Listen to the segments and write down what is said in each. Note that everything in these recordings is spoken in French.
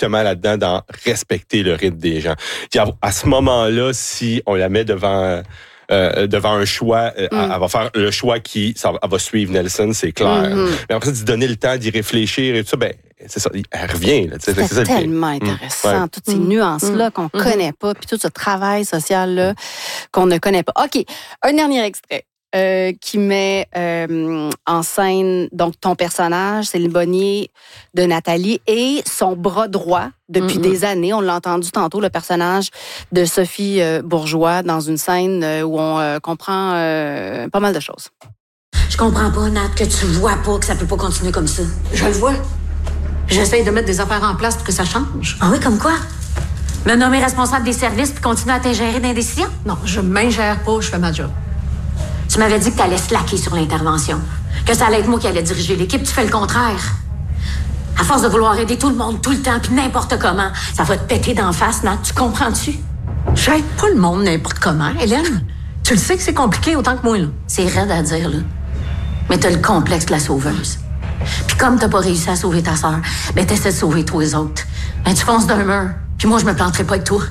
exactement là-dedans, dans respecter le rythme des gens. À ce moment-là, si on la met devant un choix, elle va faire le choix elle va suivre Nelson, c'est clair. Mais après, d'y donner le temps d'y réfléchir et tout ça, c'est ça, elle revient. Là, c'est ça, tellement intéressant, toutes ces nuances-là qu'on connaît pas, puis tout ce travail social-là qu'on ne connaît pas. OK, un dernier extrait. Qui met en scène donc ton personnage, Céline Bonnier de Nathalie, et son bras droit depuis des années. On l'a entendu tantôt, le personnage de Sophie Bourgeois dans une scène où on comprend pas mal de choses. Je comprends pas, Nat, que tu vois pas que ça peut pas continuer comme ça. Je le vois. J'essaye de mettre des affaires en place pour que ça change. Ah oui, comme quoi? Me nommer responsable des services puis continuer à t'ingérer dans les décisions? Non, je m'ingère pas, je fais ma job. Tu m'avais dit que t'allais slacker sur l'intervention. Que ça allait être moi qui allais diriger l'équipe. Tu fais le contraire. À force de vouloir aider tout le monde, tout le temps, puis n'importe comment, ça va te péter d'en face, Nat. Tu comprends-tu? J'aide pas le monde n'importe comment, Hélène. Tu le sais que c'est compliqué autant que moi, là. C'est raide à dire, là. Mais t'as le complexe de la sauveuse. Puis comme t'as pas réussi à sauver ta sœur, t'essaies de sauver tous les autres. Tu fonces d'un mur. Puis moi, je me planterai pas avec toi.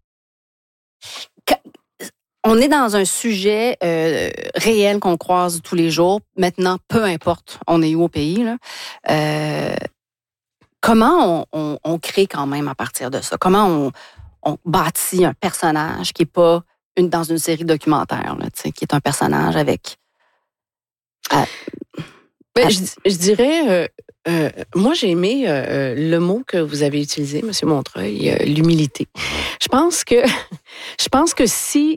On est dans un sujet réel qu'on croise tous les jours. Maintenant, peu importe, on est où au pays, là. Comment on crée quand même à partir de ça? Comment on bâtit un personnage qui n'est pas dans une série documentaire, là, qui est un personnage avec... Je dirais... moi, j'ai aimé le mot que vous avez utilisé, M. Montreuil, l'humilité. Je pense que si...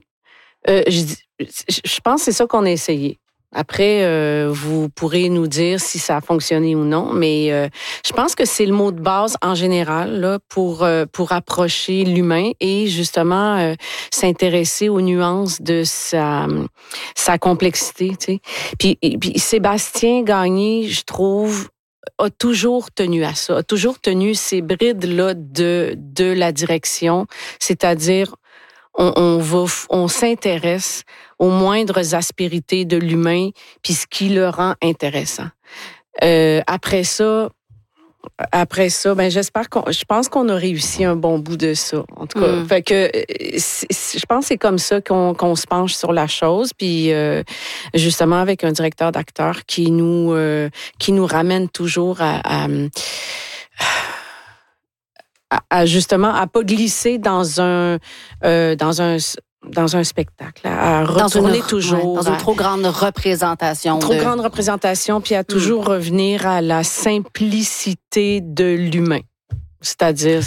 je pense que c'est ça qu'on a essayé. Après, vous pourrez nous dire si ça a fonctionné ou non, mais je pense que c'est le mot de base en général là, pour approcher l'humain et justement s'intéresser aux nuances de sa complexité. Tu sais. Puis Sébastien Gagné, je trouve, a toujours tenu à ça, a toujours tenu ces brides-là de la direction, c'est-à-dire on s'intéresse aux moindres aspérités de l'humain puis ce qui le rend intéressant. Après ça, je pense qu'on a réussi un bon bout de ça. En tout cas, fait que je pense que c'est comme ça qu'on se penche sur la chose. Puis justement avec un directeur d'acteur qui nous ramène toujours à justement à pas glisser dans un spectacle, à retourner toujours dans une trop grande représentation. Grande représentation, puis à toujours revenir à la simplicité de l'humain. C'est-à-dire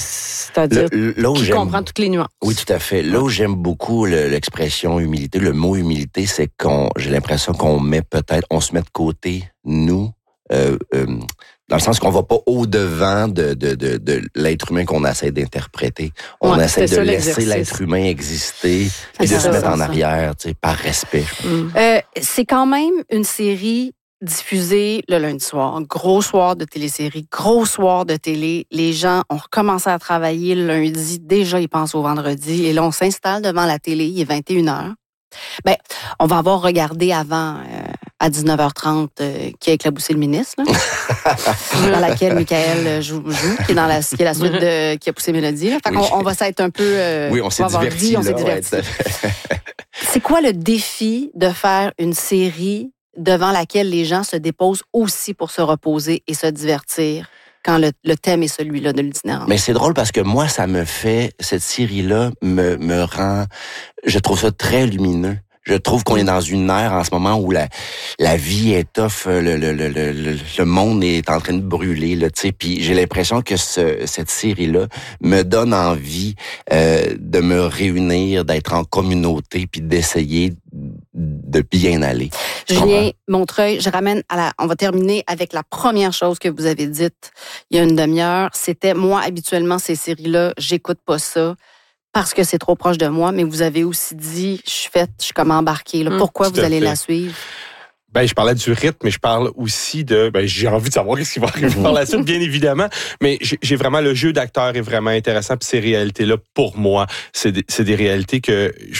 qui comprend toutes les nuances. Oui, tout à fait. Là où j'aime beaucoup l'expression humilité, le mot humilité, c'est j'ai l'impression qu'on se met de côté, nous, dans le sens qu'on va pas au-devant de l'être humain qu'on essaie d'interpréter. On essaie de laisser l'être humain exister et de se mettre en arrière, tu sais, par respect. C'est quand même une série diffusée le lundi soir. Gros soir de télésérie, gros soir de télé. Les gens ont recommencé à travailler le lundi. Déjà, ils pensent au vendredi. Et là, on s'installe devant la télé. Il est 21h. On va avoir regardé avant... à 19h30, qui a éclaboussé le ministre, là, dans laquelle Michael joue, qui est la suite de qui a poussé Mélodie. Là. Fait qu'on va s'être un peu... oui, on s'est divertis. On s'est divertis. C'est quoi le défi de faire une série devant laquelle les gens se déposent aussi pour se reposer et se divertir quand le thème est celui-là de l'itinérance? Mais c'est drôle parce que moi, cette série-là me rend... Je trouve ça très lumineux. Je trouve qu'on est dans une ère en ce moment où la vie est tough, le monde est en train de brûler, là, tu sais. Puis j'ai l'impression que cette série-là me donne envie de me réunir, d'être en communauté, puis d'essayer de bien aller. Julien Montreuil, je ramène on va terminer avec la première chose que vous avez dite il y a une demi-heure. C'était, moi, habituellement, ces séries-là, j'écoute pas ça parce que c'est trop proche de moi, mais vous avez aussi dit, je suis comme embarquée. Là. Pourquoi vous allez la suivre? Je parlais du rythme, mais je parle aussi j'ai envie de savoir ce qui va arriver par la suite, bien évidemment. Mais j'ai vraiment, le jeu d'acteur est vraiment intéressant, puis ces réalités-là, pour moi, c'est des réalités que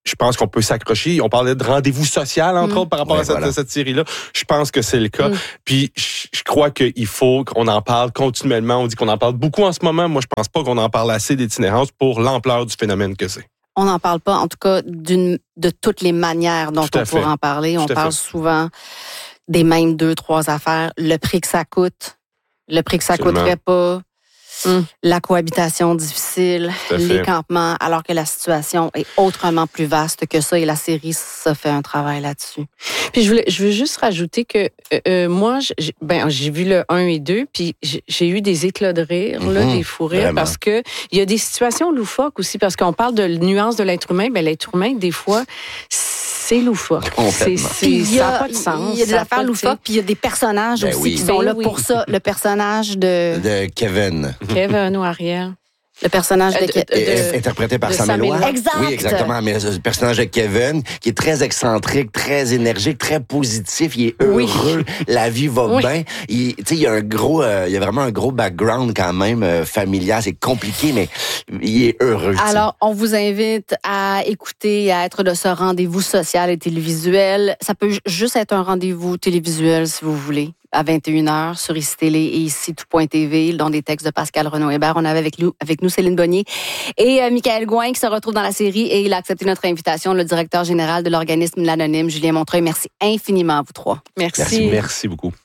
je pense qu'on peut s'accrocher. On parlait de rendez-vous social, entre autres, par rapport à cette série-là. Je pense que c'est le cas. Puis, je crois qu'il faut qu'on en parle continuellement. On dit qu'on en parle beaucoup en ce moment. Moi, je pense pas qu'on en parle assez d'itinérance pour l'ampleur du phénomène que c'est. On n'en parle pas, en tout cas, de toutes les manières dont on pourrait en parler. On parle souvent des mêmes 2-3 affaires. Le prix que ça coûte, le prix que ça coûterait pas. La cohabitation difficile, les campements, alors que la situation est autrement plus vaste que ça et la série, ça fait un travail là-dessus. Puis je veux juste rajouter que moi, j'ai vu le 1 et 2, puis j'ai eu des éclats de rire, des fous rires, vraiment. Parce que il y a des situations loufoques aussi, parce qu'on parle de nuances de l'être humain, ben l'être humain, des fois, c'est loufoque. Ça n'a pas de sens. Il y a des affaires loufoques, puis il y a des personnages aussi qui sont là pour ça. Le personnage de Kevin. Kevin ou Ariel. Le personnage interprété par Sam Eloi. Exact. Oui, exactement. Mais le personnage de Kevin, qui est très excentrique, très énergique, très positif, il est heureux, la vie va bien. Il y a vraiment un gros background quand même familial. C'est compliqué, mais il est heureux. Alors, on vous invite à écouter, à être de ce rendez-vous social et télévisuel. Ça peut juste être un rendez-vous télévisuel, si vous voulez, à 21h sur ICI Télé et ici tout.tv, dans des textes de Pascal Renaud-Hébert. On avait avec nous Céline Bonnier et Michael Gouin qui se retrouve dans la série et il a accepté notre invitation, le directeur général de l'organisme L'Anonyme, Julien Montreuil. Merci infiniment à vous trois. Merci. Merci beaucoup.